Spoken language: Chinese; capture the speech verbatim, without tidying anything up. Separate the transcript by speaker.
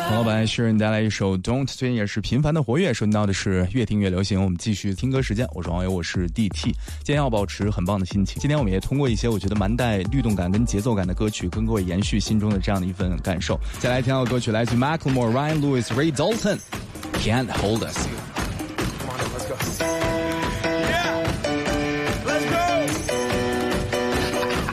Speaker 1: 黄老板是人带来一首 Don't， 最近也是频繁的活跃，收听到的是越听越流行。我们继续听歌时间，我是网友，我是 D T， 今天要保持很棒的心情。今天我们也通过一些我觉得蛮带律动感跟节奏感的歌曲，跟各位延续心中的这样的一份感受。再来听到的歌曲来自 Macklemore、Ryan Lewis、Ray Dalton， Can't Hold Us。Come on, let's go.